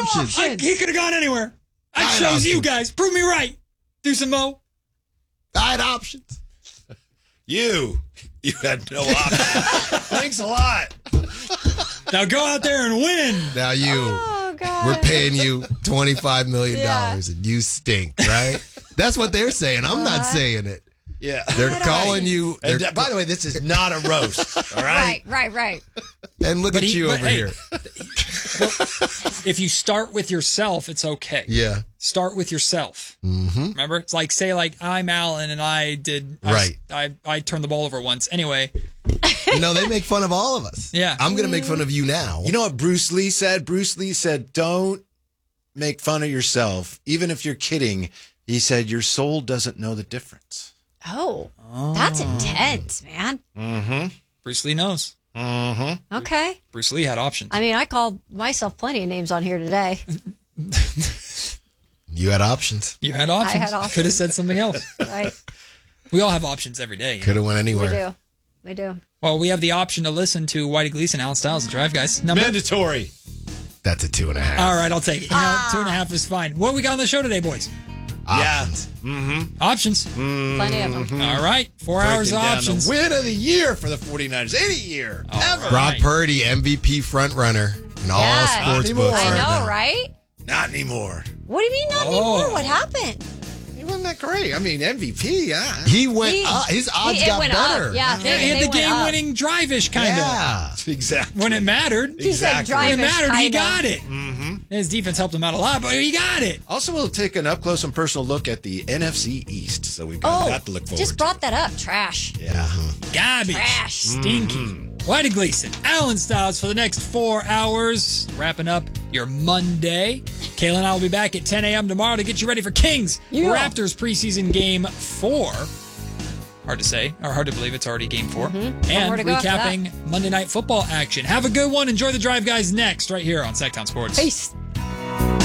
options. He could have gone anywhere. I chose you guys. Prove me right. Do some Mo. I had options. You had no options. Thanks a lot. Now go out there and win. Now you. Oh, God. We're paying you $25 million and you stink, right? That's what they're saying. I'm not saying it. Yeah. They're calling you. And by the way, this is not a roast, all right? Right. And look at you over here. If you start with yourself, it's okay. Yeah. Start with yourself. Mm-hmm. Remember? It's like, say, like, I'm Alan and I turned the ball over once. Anyway. No, they make fun of all of us. Yeah. I'm going to make fun of you now. You know what Bruce Lee said? Bruce Lee said, don't make fun of yourself. Even if you're kidding, he said, your soul doesn't know the difference. Oh, that's intense, man. Mm-hmm. Bruce Lee knows. Mm-hmm. Okay. Bruce Lee had options. I mean, I called myself plenty of names on here today. You had options. You had options. I had options. Could have said something else. Right. We all have options every day. Could have went anywhere. We do. Well, we have the option to listen to Whitey Gleason, Alan Styles, the Drive Guys. Number? Mandatory. That's a 2.5. All right, I'll take it. 2.5 is fine. What we got on the show today, boys? Options. Yeah. Mm-hmm. Options. Plenty of them. All right. 4 hours of options. The win of the year for the 49ers. Any year. Ever. Brock Purdy, MVP frontrunner in all sports books. I right know, now. right? Not anymore. What do you mean not anymore? What happened? He wasn't that great. I mean, MVP, yeah. He went up. His odds got better. Up. Yeah, He had the game-winning drive-ish kind of. Yeah. Exactly. When it mattered. He said drive-ish. When it mattered, he kinda. got it. Mm-hmm. His defense helped him out a lot, but he got it. Also, we'll take an up-close and personal look at the NFC East. So we've got that to look forward to. Just brought that up. Trash. Yeah. Garbage. Trash. Stinky. Whitey Gleason, Alan Styles for the next 4 hours. Wrapping up your Monday. Kayla and I will be back at 10 a.m. tomorrow to get you ready for Kings Raptors preseason game 4. Hard to say, or hard to believe it's already game 4. And recapping Monday Night Football action. Have a good one. Enjoy the Drive Guys next, right here on Sacktown Sports. Peace.